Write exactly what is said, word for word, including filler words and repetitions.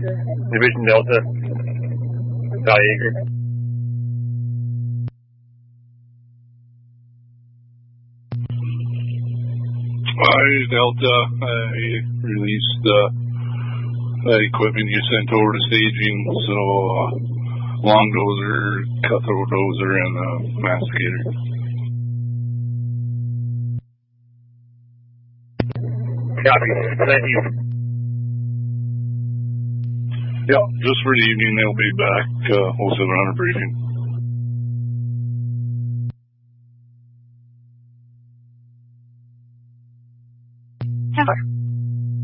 Division Delta, Tiger. Hi, Delta. I released uh, the equipment you sent over to staging, so uh, long dozer, cutthroat dozer, and a masticator. Copy. Thank you. Yeah, just for the evening, they'll be back, uh, oh seven hundred briefing.